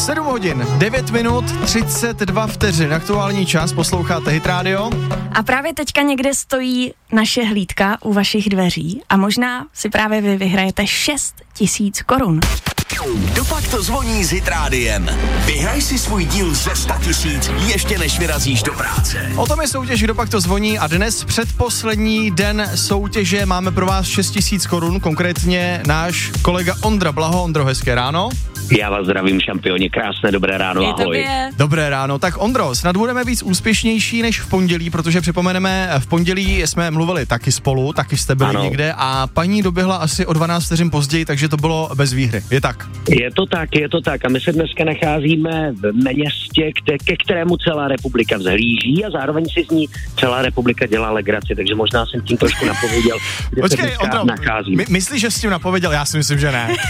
7 hodin, 9 minut, 32 vteřin, aktuální čas, posloucháte Hit Radio. A právě teďka někde stojí naše hlídka u vašich dveří a možná si právě vy vyhrajete 6 000 korun. Kdopak to zvoní s Hit Rádiem. Vyhraj si svůj díl ze 100 000 ještě než vyrazíš do práce. O tom je soutěž Kdopak to zvoní a dnes předposlední den soutěže máme pro vás 6 000 korun, konkrétně náš kolega Ondra Blaho. Ondro, hezké ráno. Já vás zdravím, šampioni, krásné dobré ráno, ahoj. Dobré ráno, tak Ondro, snad budeme víc úspěšnější než v pondělí, protože připomeneme, v pondělí jsme mluvili taky spolu, taky jste byli někde a paní doběhla asi o 12 vteřin později, takže to bylo bez výhry, je tak? Je to tak a my se dneska nacházíme v městě, ke kterému celá republika vzhlíží a zároveň si z ní celá republika dělá legraci, takže možná jsem tím trošku napověděl, kde Počkej, se dneska Ondro, nacházíme. Myslíš, že jsi tím napověděl? Já si myslím, že ne.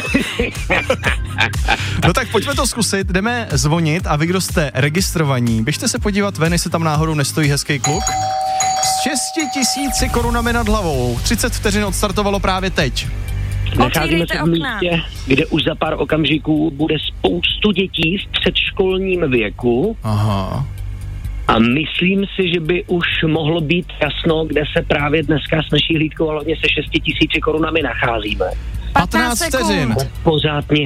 No tak pojďme to zkusit, jdeme zvonit a vy, kdo jste registrovaní, běžte se podívat ven, jestli tam náhodou nestojí hezký kluk. S 6 000 korunami nad hlavou, 30 vteřin odstartovalo právě teď. Nacházíme se v místě, kde už za pár okamžiků bude spoustu dětí v předškolním věku. Aha. A myslím si, že by už mohlo být jasno, kde se právě dneska s naší hlídkou a hlavně se 6 000 korunami nacházíme. 15 vteřin. Pořád nic.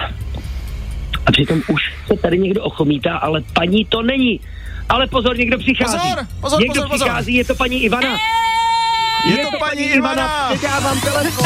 A přitom už se tady někdo ochomítá, ale paní to není. Ale pozor, někdo přichází. Pozor. Přichází, je to paní Ivana. Je to paní Ivana. Předávám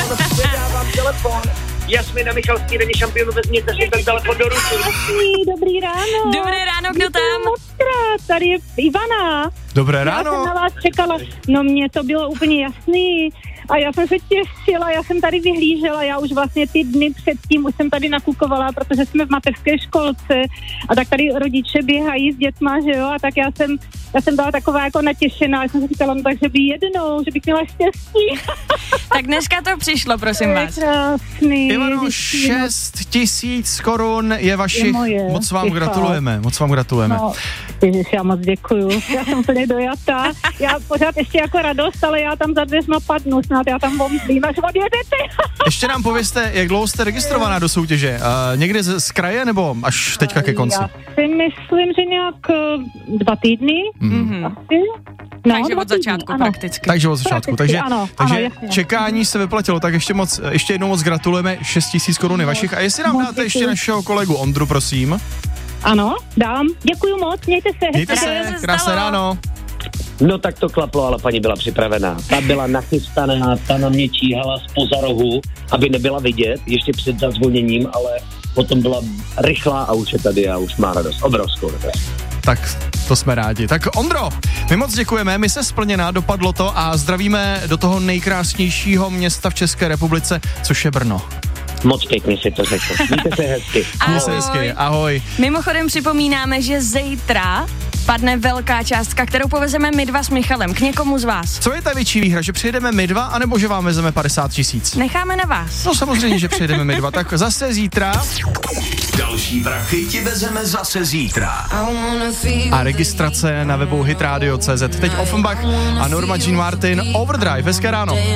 telefon. Jasmina Michalský, denní šampionu, vezměte si ten telefon do ruky. Dobrý ráno. Dobré ráno, kdo tam? Tady je Ivana. Dobré ráno. Já jsem na vás čekala, no mně to bylo úplně jasný a já jsem se těšila, já jsem tady vyhlížela, já už vlastně ty dny předtím už jsem tady nakukovala, protože jsme v mateřské školce a tak tady rodiče běhají s dětma, že jo, a tak já jsem byla taková jako natěšená, já jsem si říkala, no takže by jednou, že bych měla štěstí. Tak dneska to přišlo, prosím vás. Krásný. Ivano, 6 000 korun je vašich, moc vám gratulujeme. No, ježiš, já moc děkuju, já jsem úplně dojatá, já pořád ještě jako radost, ale já tam za dveřma padnu, snad já tam omdlím, až odjedete. Ještě nám povězte, jak dlouho jste registrovaná do soutěže, někde z kraje nebo až teďka ke konci? Já si myslím, že nějak 2 týdny, asi. No, takže od začátku prakticky. Takže od začátku, takže jasně. čekání se vyplatilo, tak ještě jednou moc gratulujeme, 6 000 korun vašich. A jestli nám dáte ještě našeho kolegu Ondru, prosím. Ano, dám. Děkuju moc, mějte se. Krásné ráno. No tak to klaplo, ale paní byla připravená. Ta byla nachystaná, ta na mě číhala zpoza rohu, aby nebyla vidět, ještě před zazvoněním, ale potom byla rychlá a už je tady a už má radost, obrovskou radost. Tak to jsme rádi. Tak Ondro, my moc děkujeme, my se splněná, dopadlo to a zdravíme do toho nejkrásnějšího města v České republice, což je Brno. Moc pěkně si to řekl. Mějte se hezky. Ahoj. Mimochodem připomínáme, že zítra padne velká částka, kterou povezeme my dva s Michalem k někomu z vás. Co je ta větší výhra, že přijedeme my dva, anebo že vám vezeme 50 000? Necháme na vás. No samozřejmě, že přijedeme my dva, tak zase zítra. Další prachy ti vezeme zase zítra. A registrace na webu hitradio.cz. Teď Offenbach a Norma Jean Martin, Overdrive. Hezké ráno.